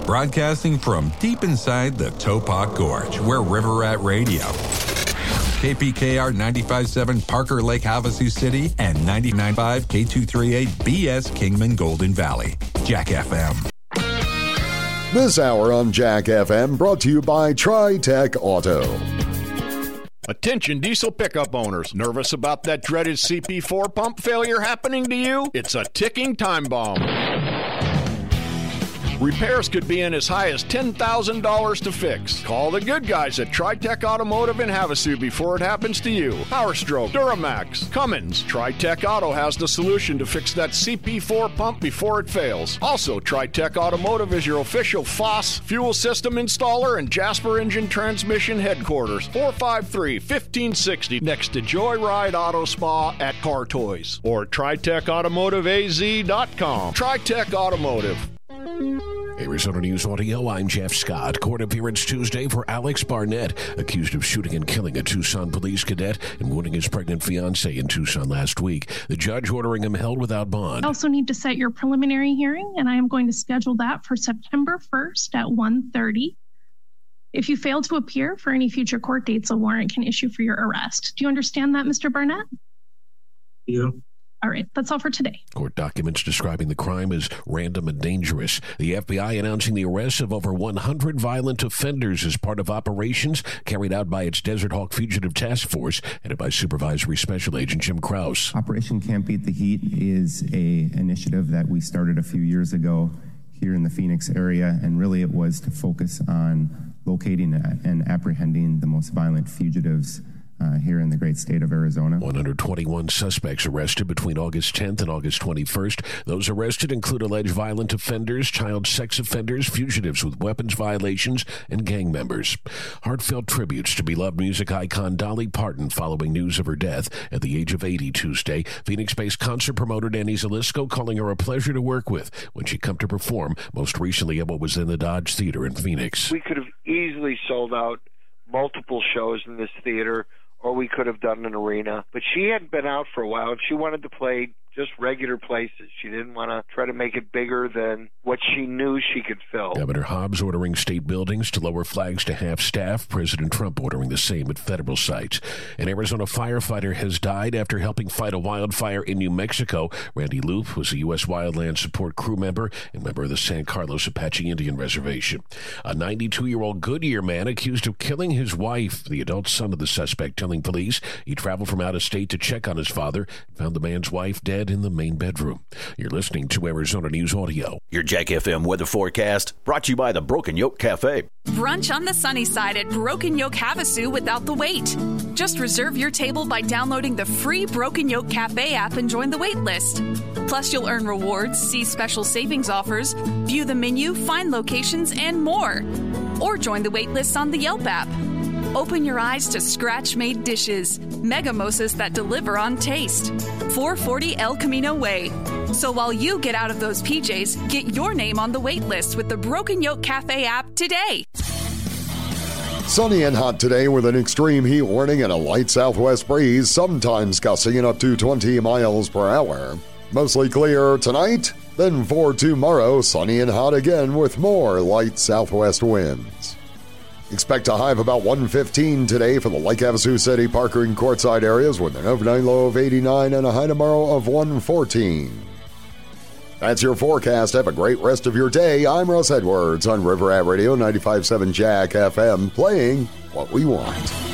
Broadcasting from deep inside the Topok Gorge, where River Rat Radio, KPKR 95.7 Parker Lake Havasu City, and 99.5 K238 BS Kingman Golden Valley. Jack FM. This hour on Jack FM brought to you by Tri-Tech Auto. Attention diesel pickup owners, nervous about that dreaded CP4 pump failure happening to you? It's a ticking time bomb. Repairs could be in as high as $10,000 to fix. Call the good guys at Tri-Tech Automotive in Havasu before it happens to you. Power Stroke, Duramax, Cummins. Tri-Tech Auto has the solution to fix that CP4 pump before it fails. Also, Tri-Tech Automotive is your official FOSS fuel system installer and Jasper Engine Transmission headquarters. 453-1560 next to Joyride Auto Spa at Car Toys. Or TriTechAutomotiveAZ.com. Tri-Tech Automotive. Arizona News Audio, I'm Jeff Scott. Court appearance Tuesday for Alex Barnett, accused of shooting and killing a Tucson police cadet and wounding his pregnant fiancée in Tucson last week. The judge ordering him held without bond. I also need to set your preliminary hearing, and I am going to schedule that for September 1st at 1:30. If you fail to appear for any future court dates, a warrant can issue for your arrest. Do you understand that, Mr. Barnett? Yeah. All right, that's all for today. Court documents describing the crime as random and dangerous. The FBI announcing the arrest of over 100 violent offenders as part of operations carried out by its Desert Hawk Fugitive Task Force, headed by Supervisory Special Agent Jim Krause. Operation Can't Beat the Heat is an initiative that we started a few years ago here in the Phoenix area, and really it was to focus on locating and apprehending the most violent fugitives here in the great state of Arizona. 121 suspects arrested between August 10th and August 21st. Those arrested include alleged violent offenders, child sex offenders, fugitives with weapons violations, and gang members. Heartfelt tributes to beloved music icon Dolly Parton following news of her death at the age of 80 Tuesday. Phoenix-based concert promoter Danny Zalisco calling her a pleasure to work with when she come to perform, most recently at what was then the Dodge Theater in Phoenix. We could have easily sold out multiple shows in this theater, or we could have done an arena. But she hadn't been out for a while, and she wanted to play just regular places. She didn't want to try to make it bigger than what she knew she could fill. Governor Hobbs ordering state buildings to lower flags to half staff. President Trump ordering the same at federal sites. An Arizona firefighter has died after helping fight a wildfire in New Mexico. Randy Loop was a U.S. Wildland Support crew member and member of the San Carlos Apache Indian Reservation. A 92-year-old Goodyear man accused of killing his wife. The adult son of the suspect telling police he traveled from out of state to check on his father and found the man's wife dead in the main bedroom. You're listening to Arizona News Audio. Your Jack FM weather forecast brought to you by the Broken Yoke Cafe. Brunch on the sunny side at Broken Yoke Havasu without the wait. Just reserve your table by downloading the free Broken Yoke Cafe app and join the wait list. Plus, you'll earn rewards, see special savings offers, view the menu, find locations, and more. Or join the wait list on the Yelp app. Open your eyes to scratch-made dishes, mega-mosas that deliver on taste. 440 El Camino Way. So while you get out of those PJs, get your name on the wait list with the Broken Yoke Cafe app today. Sunny and hot today with an extreme heat warning and a light southwest breeze, sometimes gusting up to 20 miles per hour. Mostly clear tonight, then for tomorrow, sunny and hot again with more light southwest winds. Expect a high of about 115 today for the Lake Havasu City, Parker, and Quartzsite areas with an overnight low of 89 and a high tomorrow of 114. That's your forecast. Have a great rest of your day. I'm Russ Edwards on River Rat Radio 95.7 Jack FM, playing what we want.